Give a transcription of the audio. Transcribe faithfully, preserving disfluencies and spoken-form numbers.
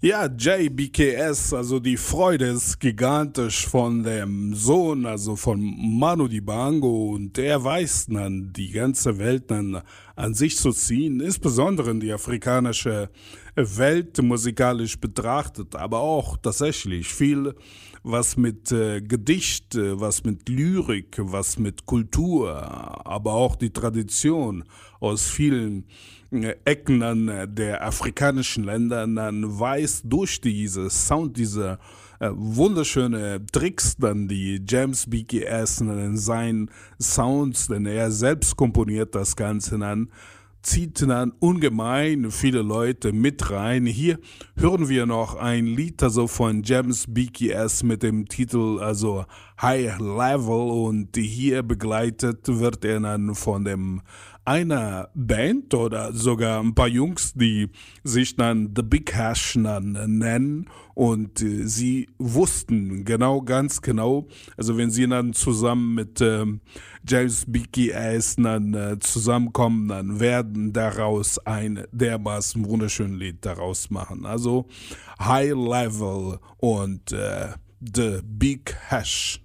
Ja, J B K S, also die Freude ist gigantisch von dem Sohn, also von Manu Dibango, und der weiß dann, die ganze Welt dann an sich zu ziehen, insbesondere in die afrikanische Welt musikalisch betrachtet, aber auch tatsächlich viel, was mit äh, Gedicht, äh, was mit Lyrik, was mit Kultur, aber auch die Tradition aus vielen äh, Ecken an äh, der afrikanischen Länder dann weiß durch diese Sound, diese äh, wunderschöne Tricks, dann die James B K S in seinen Sounds, denn er selbst komponiert das Ganze dann, zieht dann ungemein viele Leute mit rein. Hier hören wir noch ein Lied also von James B K S mit dem Titel also High Level, und hier begleitet wird er dann von dem einer Band oder sogar ein paar Jungs, die sich dann The Big Hash dann nennen, und äh, sie wussten genau, ganz genau, also wenn sie dann zusammen mit ähm, James B K S dann äh, zusammenkommen, dann werden daraus ein dermaßen wunderschönes Lied daraus machen. Also High Level und äh, The Big Hash.